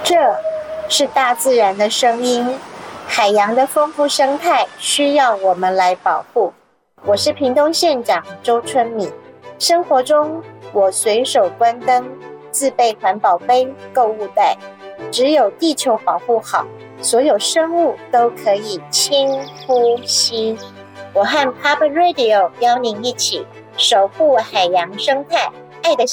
这是大自然的声音，海洋的丰富生态需要我们来保护。我是屏东县长周春米。生活中，我随手关灯，自备环保杯、购物袋。只有地球保护好，所有生物都可以轻呼吸。我和 Pub Radio 邀您一起守护海洋生态，爱的小